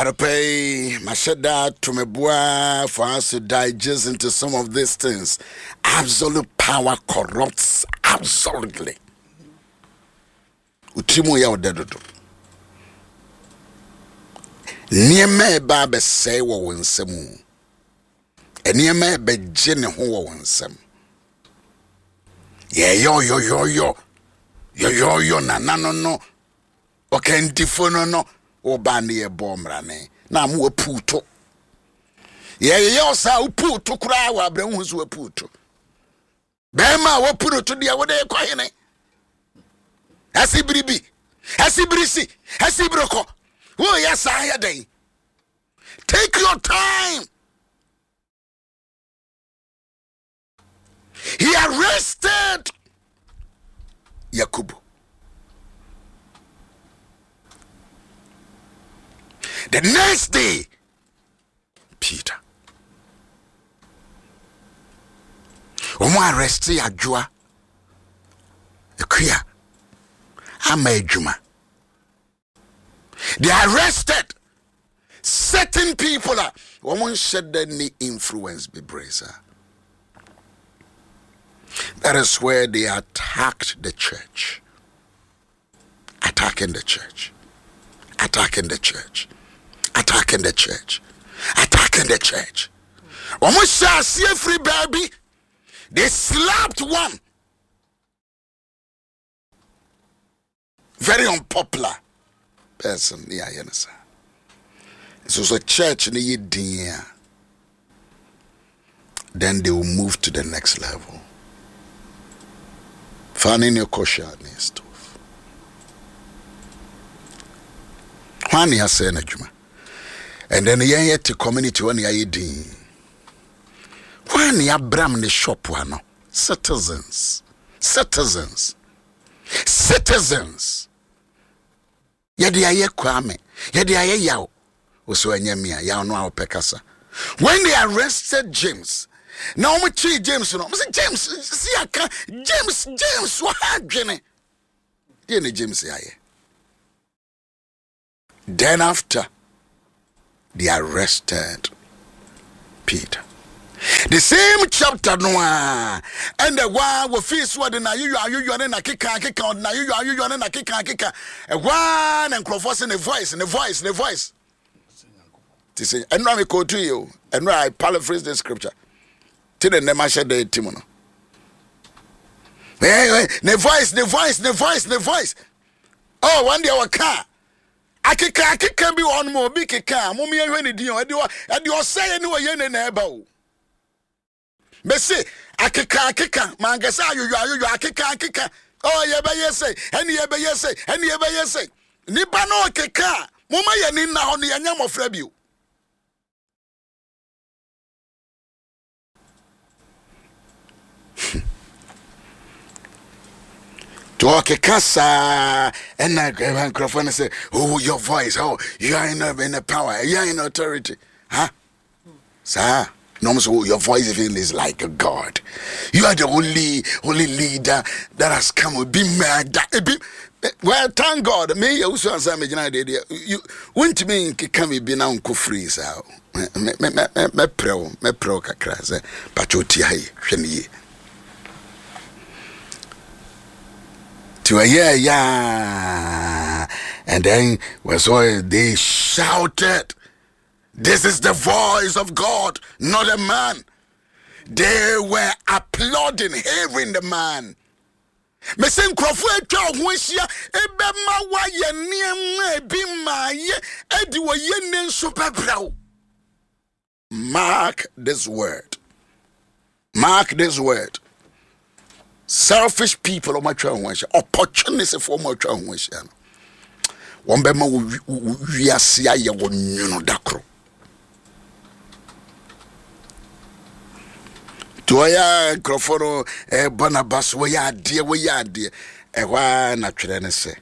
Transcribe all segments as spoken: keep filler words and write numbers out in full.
Arape, Mashada, Tumebua, for us to digest into some of these things. Absolute power corrupts absolutely. Utimu ya odedodo. Nieme ba be say wo wonsemu. Enieme be jene ho wo wonsem. Ye yo yo yo yo. Yo yo yo na na no no. Okentifo no no. Obani e bomrane na mu aputo ye ye osa uputo kura wa abrahu so aputo be ma wo puto dia wo de kwahene asibiribi asibirisi asibroko wo ya sa ya den. Take your time. He arrested Yakubu. The next day, Peter. Omo arrest ya jua. Ekuya. Ama ejuma. They arrested certain people. Omo shed any influence be bracer. That is where they attacked the church. Attacking the church. Attacking the church. Attacking the church. Attacking the church. Almost see free baby. They slapped one. Very unpopular person. Yeah, you understand. It was a church in the year. Then they will move to the next level. Finding your kosher stuff. When you say Najuma. And then you get to community when you are doing. When you bram the shop one, citizens, citizens, citizens. Yadi aye kwame, yadi aye yao. Oso enyemia yao no pekasa. When they arrested James, now me chi James no. Me say James, see aka James, James what happened? Yene James aye. Then after, they arrested Peter. The same chapter no and the one we face what na you are you are na kika kika na you are you are na kika kika a one and crofos in the voice in the voice in the voice. To say and now me quote to you and I paraphrase the scripture. Till the name share the timono. Hey, the voice, the voice, the voice, the voice. Oh, one day our car. Akika akika bi on mo bi kika mo me hwe ne din o de o de o say ne o ye ne na eba o me say akika akika mangasa ayoyo ayoyo akika akika oh ye be ye say ene ye be ye say ene ye be ye say nipa no kika mo ma ye ni na ho ne nya mofra bi o Talk a casa and I grab a microphone and say, oh, your voice, oh, you are in a, in a power, you are in authority. Huh? Sir, no, so your voice even is like a God. You are the only only leader that has come with be mad. Well, thank God. Me, you also answer me. You won't mean can be now free, so me me me me pro me pro kakra. But you tie, sheni. To a yeah, yeah, and then was all they shouted, "This is the voice of God, not a man." They were applauding, hearing the man. Mesin Crawford, Wishia, Ebema, why ye near me be my Eddie, were ye name super brow. Mark this word. Mark this word. Selfish people of my translation, opportunity for my translation. One bema we are see ya won you know dakro. Toya Croforo e Barnabas we ya dear we ya dear e wa na twere ne se.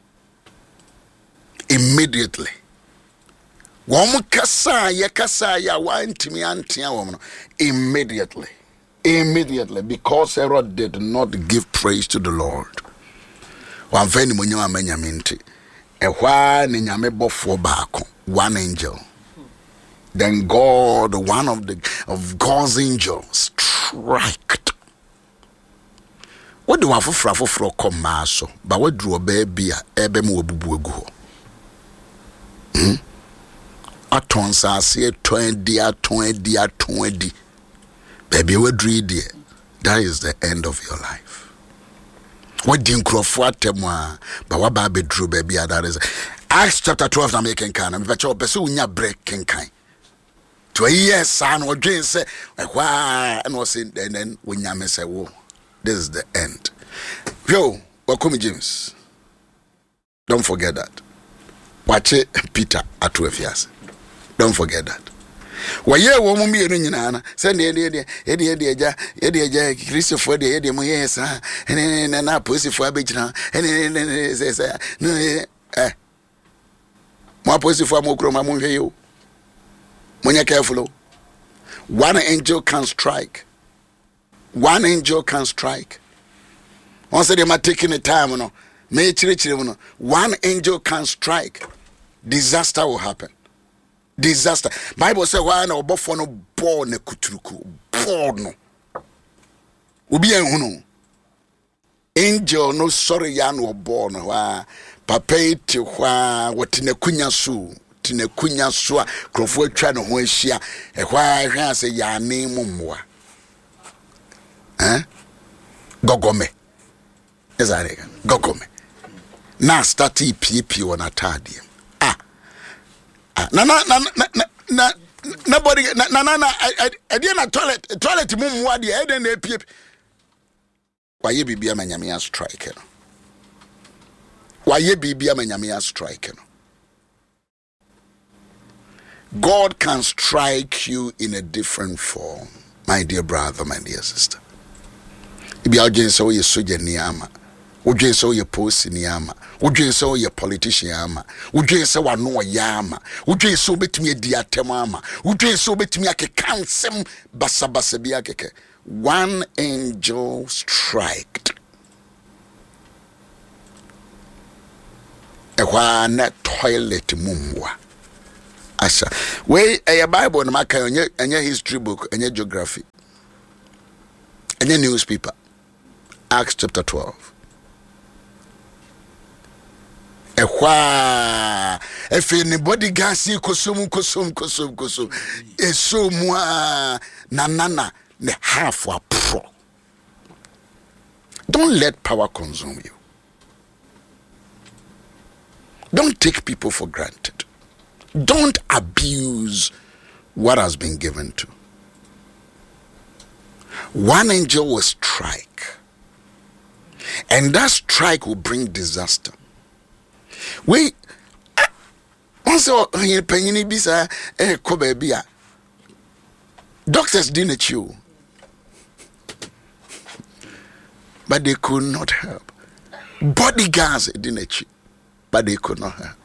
Immediately. Wom kasa ye kasa ya wa ntimi antia wom no immediately. Immediately, because Herod did not give praise to the Lord. One very munyama menyaminti. A while in Yamebo for Bako. one angel. Then God, one of the of God's angels, striked. What do I for for for come maso? But what drew a baby a ebe mu bubu egu? Hmm. Aton sa se twenty, twenty, twenty. Baby, what drew there? That is the end of your life. What didn't grow for temwa? But what baby drew baby? That is Acts chapter twelve. I'm making kind. I'm bet you person unya breaking kind. To a year son or Jane say, why and was in and then when you say, whoa, this is the end. Yo, welcome, James. Don't forget that. Watch it, Peter at two years. Don't forget that. Why, yeah, woman, me and Nana, send the idea, Eddie, Eddie, Eddie, Eddie, Christopher, the Eddie, Moyes, and then I pussy for a bitch now, and then says, no, eh, more pussy for a mocro, you. When you're careful, one angel can strike. One angel can strike. Once they are taking the time, you know, one angel can strike. Disaster will happen. Disaster. Bible says, why no buffalo born a kutruku? Born. Ubi en angel no sorry yan were born. Wa papa ti wa watine kunya su. Tine kunya so a krofo atwa ne ho ahia e kwa hwe ase ya ne mumwa eh gogome ezare gogome na start pp on atade ah ah na na na na na na body na na na e dey na toilet toilet mumwa de e dey na pp wa ye bibia manyame a strike no wa ye bibia manyame a strike no. God can strike you in a different form, my dear brother, my dear sister. If you are just so you soldier niama, or just so you post niama, or just so you politician ama, or just so I know yama, or just so bet me a diatemama, or just so bet me a cansem basabasabiake. One angel striked. A one toilet mumwa. Asha. Way a Bible and maka and your history book and your geography. And your newspaper. Acts chapter twelve. A wha if anybody gasi kosum kosum kosum kosum is so moi nanana ne half a pro. Don't let power consume you. Don't take people for granted. Don't abuse what has been given to. One angel will strike, and that strike will bring disaster. We also penny bisa eh kobebia. Doctors didn't chew, but they could not help. Bodyguards didn't chew, but they could not help.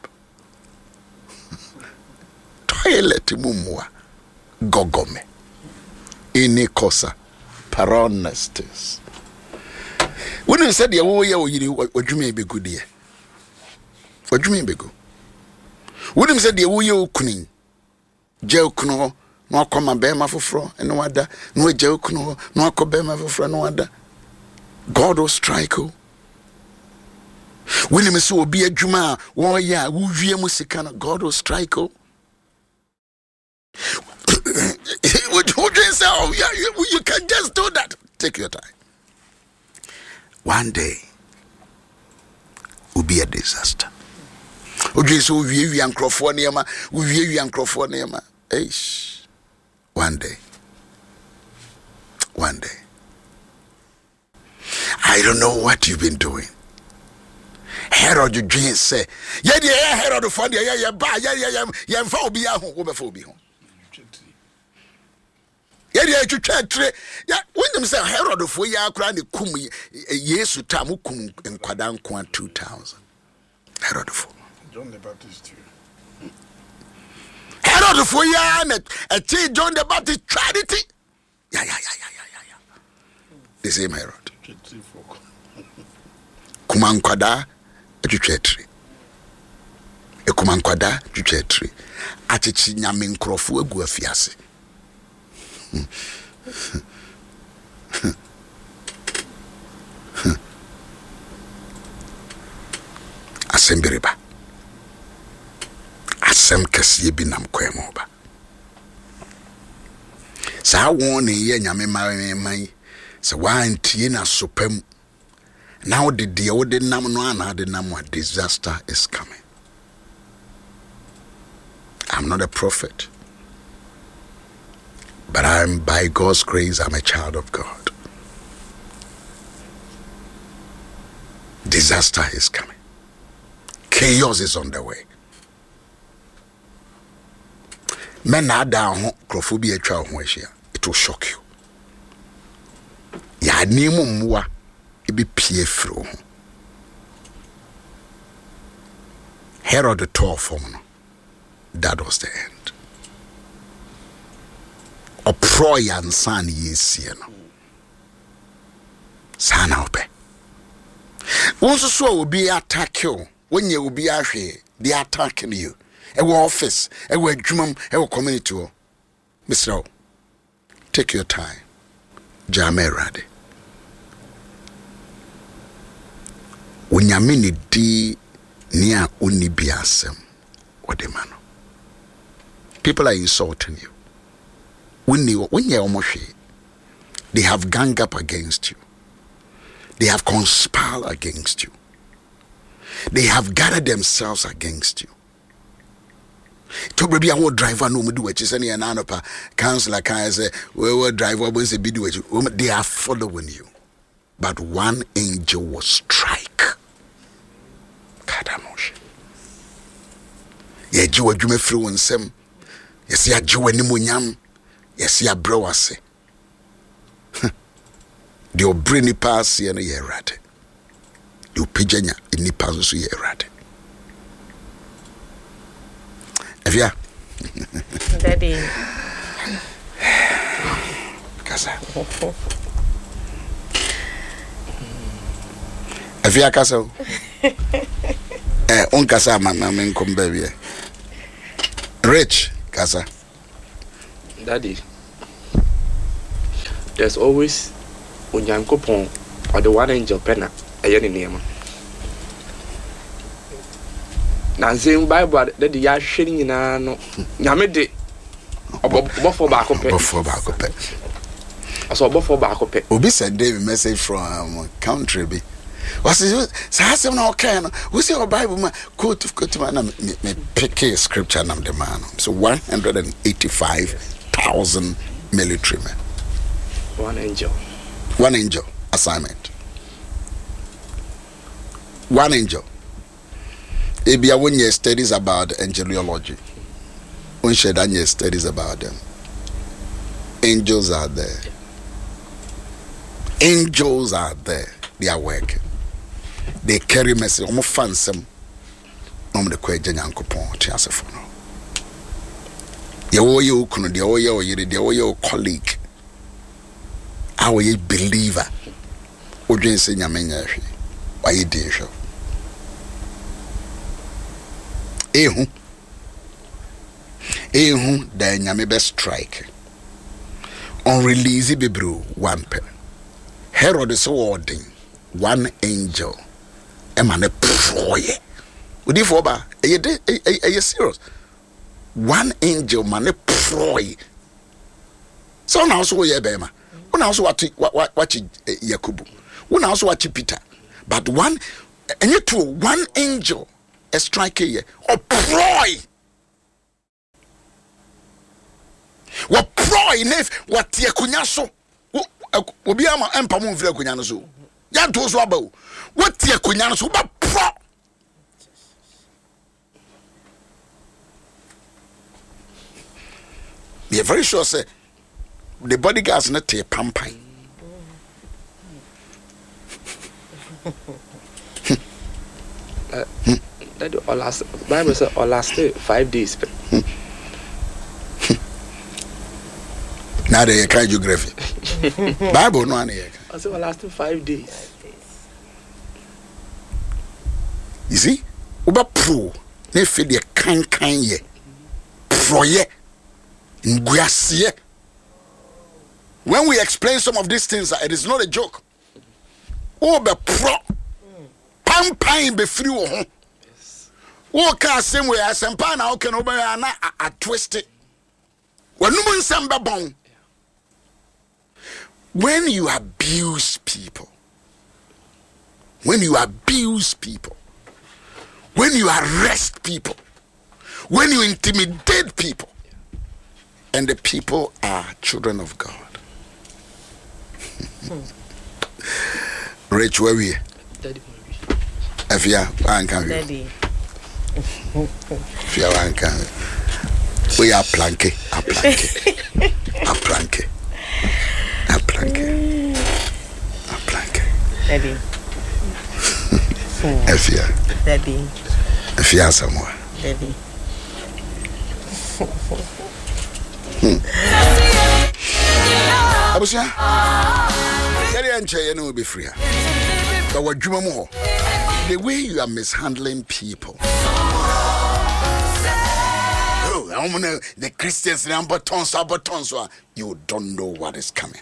Toilet mumwa gogome ini kosa paronestes. When you said ya wo ya wo yiri odwuma be good here. Odwuma be go. When you said ya wo ya okuni je okuno no akoma be ma foforo eno wada no je okuno no akobe ma foforo no wada. God will strike you. When you say obi adwuma wo ya wo wie mu sika no, God will strike you. Oh, yeah, you, you can just do that. Take your time. One day will be a disaster. So we and Crophonia, we and Crophonia. One day. One day. I don't know what you've been doing. Herod, you dream say, yeah, yeah, Herod, the fund, yeah, yeah, yeah, yeah, yeah, yeah, phobia, homophobia. Yeah, yeah, you try to yeah. When them say Herod of we are crying the kum yes, tamu kum and quadan quan two thousand. Herod of John the Baptist too. Herod of we are a T. John the Baptist Trinity. Yeah, yeah, yeah, yeah, yeah, yeah. The same Herod. Kuman quada a tree. A kumankwada twetwe achechi nyame nkrofo agu afiase asemberiba asem kasiye bi nam kwemo ba sa won ye nyame man se wan tie na sopam now the de wo de nam no ana de nam a disaster is coming. I'm not a prophet, but I'm, by God's grace, I'm a child of God. Disaster is coming. Chaos is on the way. Men are down, crophobia child, it will shock you. Ya nemo mwa, it be pie fro. Herod the tall form. That was the end. O proy and son ye see no. Sana ope. Once so will be attack you when you will be ahwe, they attacking you. E wo office, e wo adwumam, e wo community o. Mister take your time. Jame rade. Unyame ni di nia uni biasem odemano. People are insulting you. When you when you almost they have gang up against you. They have conspired against you. They have gathered themselves against you. To be a driver no do what you say an anopa councillor can say we will driver when say be do it. They are following you. But one angel will strike. Kadamosh. Ye jiwa jume free onsem. Yes, ya jiwa ni munyam. Yes, ya brewase. The obrini pass ye no ye rate. You pijanya ini pass so ye rate. Evia. Daddy. Kasa. Evia kasa. Eh, on kasa mama men come baby. Rich kasa. Daddy, there's always Unyankopon or the one angel penna a yen name. Nancy Bible that the ya shitting in a no Yamede Buffalo back up. Buffalo back up. I saw Buffalo back up. Obi send David message from um, country be. Was it so no okay no we see our Bible man quote of quote man me pick a scripture nam the man so one hundred eighty-five thousand military men. One angel. One angel assignment. One angel. Ebia when you studies about angelology. When you done your studies about them. Angels are there. Angels are there. They are working. They carry message. Omo fansem. Omo de kwe Nyankopon ti asefo no. Ye wo ye okunu, de wo ye oyire, de wo ye colleague. Awo ye believer. Odwen se nyame nya hwe. Wa ye di hwe. Ehu. Ehu da nyame be strike. On release bebru one pen. Herod is awarding one angel. Emane proye. Udi for ba e de e serious. One angel mane proye. So now so ye be ma. Una also what what what Yakubu. Una also what Peter. But one and you two one angel a strike here. Oh proye. What proye nef what yakunya so. Obi ama empa mo mfira akunya no so. Ya to so aba o. What tie akunya no so ba pro. Be very sure say the bodyguards not take pampai. uh, that all last Bible said all last five days. Now they can't geography. Bible no any. I said all last five days. You see? Uba pro ne fe de kan kan ye proye nguasie. When we explain some of these things, it is not a joke. Oh, be pro pam pam be free wo ho. Wo ka same way asempa na okay no be na a twist it. Wanum nsam be bon. When you abuse people, when you abuse people, when you arrest people, when you intimidate people, and the people are children of God. Rich, where we? Daddy. Afia, I can't. Daddy. Afia, I can't. We are planke, a planke, a planke, a planke, a planke. Daddy. Afia. Daddy. Afia, somewhere. Daddy. Abusia, Daddy and Chay, you know, be free. But what you more? The way you are mishandling people. Oh, I want the Christians number tons, tons. You don't know what is coming.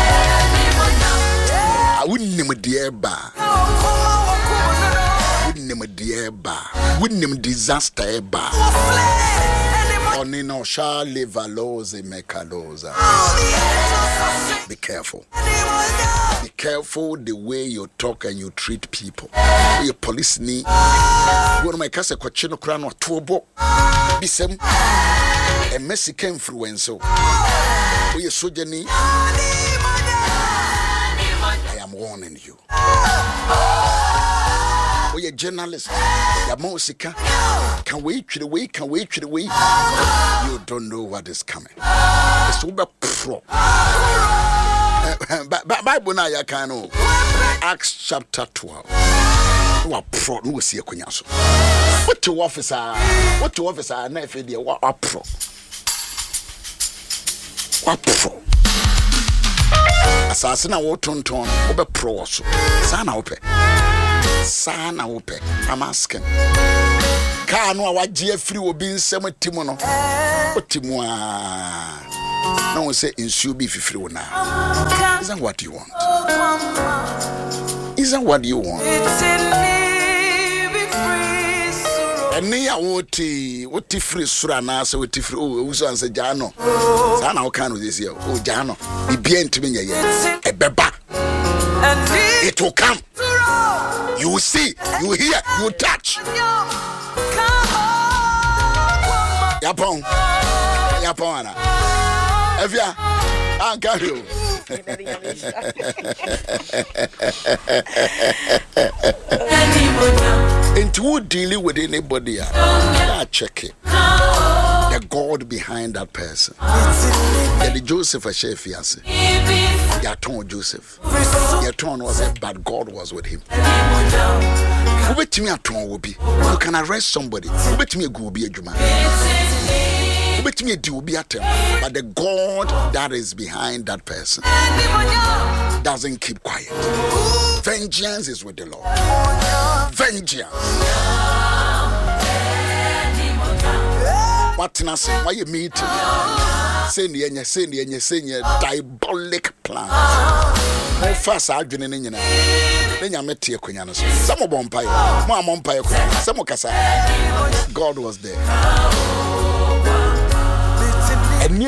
I wouldn't name a dear bar. Wouldn't name a dear bar. Wouldn't name disaster bar. Onino shali valoze mekaloza. Be careful. Be careful the way you talk and you treat people. You police ni. One of my casa cochino crown or turbo. Bisem. A Mexican influence. We are sojani. I am warning you. We are journalists. Ya musika. Can wait to the way, can wait to the way. You don't know what is coming. It's over pro. Bible na ya kanu. Acts chapter twelve. Wa pro no see akunya so. What to officer? What to officer na fe dia wa pro. Wa pro. Asase na wo tonton, wo be pro so. Sa na wo pe. Sa na wo pe. I'm asking. Ka no awaje free obi nsem timo no. Otimo a. No one say insu be free wo na. Isn't what you want? Isn't what you want? And near what what free sura na so what free oh so answer jano. Sa na wo kan this year. Oh jano. Be bien to me ye. E beba. It will come. You will see, you will hear, you will touch. Yapon. Yapon ana. Evia. I got you. Into dealing with anybody, I check it. The God behind that person. Yeah, the Joseph a chef, yes. Yeah, told Joseph. Yeah, tone was it, but God was with him. Who bet me a tone will be? You can arrest somebody. Who bet me a go be a Juma? Who bet me a do be a term? But the God that is behind that person doesn't keep quiet. Vengeance is with the Lord. Vengeance. What na say? Why you meeting? Say ni enye, say ni enye, say ni diabolic plan. Mo fast adwene ne nyina. Ne nya metie kwanya no so. Some bompai, mo amompai kwanya. Some kasa. God was there.